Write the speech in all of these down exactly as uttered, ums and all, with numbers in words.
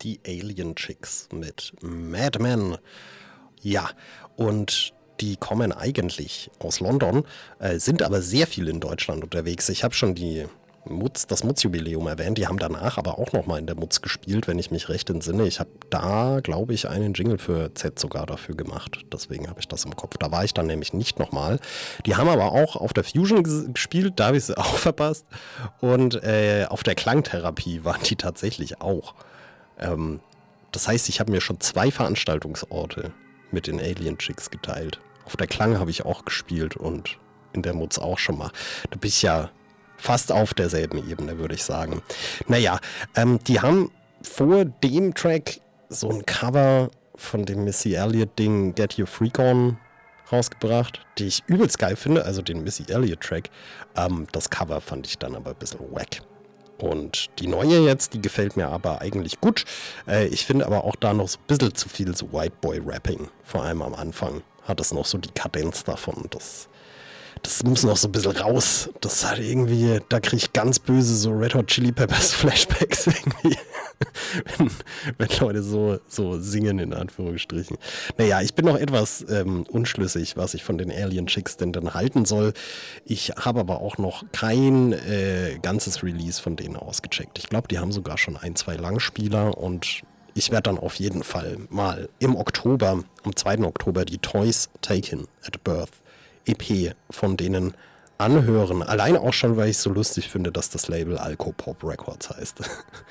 die Alien Chicks mit Madman. Ja, und die kommen eigentlich aus London, äh, sind aber sehr viel in Deutschland unterwegs. Ich habe schon die Mutz, das Mutz-Jubiläum erwähnt. Die haben danach aber auch nochmal in der Mutz gespielt, wenn ich mich recht entsinne. Ich habe da, glaube ich, einen Jingle für Z sogar dafür gemacht. Deswegen habe ich das im Kopf. Da war ich dann nämlich nicht nochmal. Die haben aber auch auf der Fusion ges- gespielt, da habe ich sie auch verpasst. Und äh, auf der Klangtherapie waren die tatsächlich auch. Ähm, das heißt, ich habe mir schon zwei Veranstaltungsorte mit den Alien Chicks geteilt. Auf der Klang habe ich auch gespielt und in der Mutz auch schon mal. Da bin ich ja fast auf derselben Ebene, würde ich sagen. Naja, ähm, die haben vor dem Track so ein Cover von dem Missy Elliott-Ding Get Your Freak On rausgebracht, die ich übelst geil finde, also den Missy Elliott-Track. Ähm, das Cover fand ich dann aber ein bisschen wack. Und die neue jetzt, die gefällt mir aber eigentlich gut. Äh, ich finde aber auch da noch so ein bisschen zu viel so White Boy Rapping. Vor allem am Anfang hat es noch so die Kadenz davon. Das, das muss noch so ein bisschen raus. Das hat irgendwie, da kriege ich ganz böse so Red Hot Chili Peppers Flashbacks irgendwie. wenn, wenn Leute so, so singen, in Anführungsstrichen. Naja, ich bin noch etwas ähm, unschlüssig, was ich von den Alien Chicks denn dann halten soll. Ich habe aber auch noch kein äh, ganzes Release von denen ausgecheckt. Ich glaube, die haben sogar schon ein, zwei Langspieler und ich werde dann auf jeden Fall mal im Oktober, am zweiten Oktober, die Toys Taken at Birth E P von denen anhören. Alleine auch schon, weil ich es so lustig finde, dass das Label Alcopop Records heißt.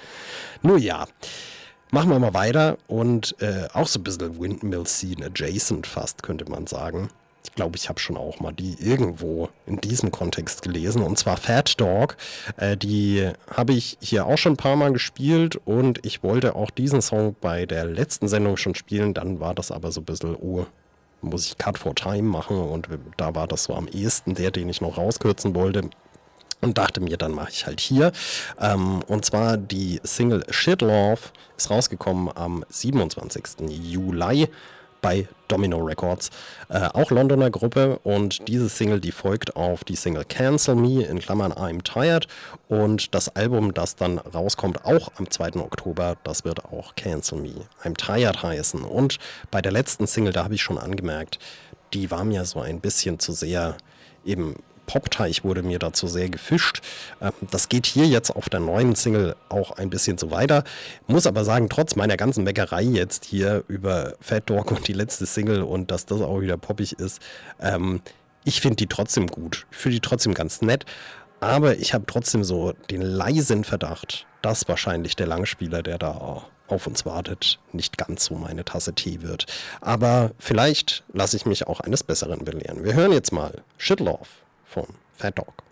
Nur ja, machen wir mal weiter und äh, auch so ein bisschen Windmill Scene adjacent fast, könnte man sagen. Ich glaube, ich habe schon auch mal die irgendwo in diesem Kontext gelesen, und zwar Fat Dog. Äh, die habe ich hier auch schon ein paar Mal gespielt und ich wollte auch diesen Song bei der letzten Sendung schon spielen, dann war das aber so ein bisschen, oh, muss ich Cut for Time machen, und da war das so am ehesten der, den ich noch rauskürzen wollte. Und dachte mir, dann mache ich halt hier. Ähm, und zwar die Single Shit Love ist rausgekommen am siebenundzwanzigsten Juli bei Domino Records. Äh, auch Londoner Gruppe, und diese Single, die folgt auf die Single Cancel Me, in Klammern I'm Tired. Und das Album, das dann rauskommt, auch am zweiten Oktober, das wird auch Cancel Me, I'm Tired heißen. Und bei der letzten Single, da habe ich schon angemerkt, die war mir so ein bisschen zu sehr eben Popteich, wurde mir dazu sehr gefischt. Das geht hier jetzt auf der neuen Single auch ein bisschen so weiter. Muss aber sagen, trotz meiner ganzen Meckerei jetzt hier über Fat Dog und die letzte Single und dass das auch wieder poppig ist, ähm, ich finde die trotzdem gut. Ich finde die trotzdem ganz nett. Aber ich habe trotzdem so den leisen Verdacht, dass wahrscheinlich der Langspieler, der da auf uns wartet, nicht ganz so meine Tasse Tee wird. Aber vielleicht lasse ich mich auch eines Besseren belehren. Wir hören jetzt mal Shit Love von Fat Dog.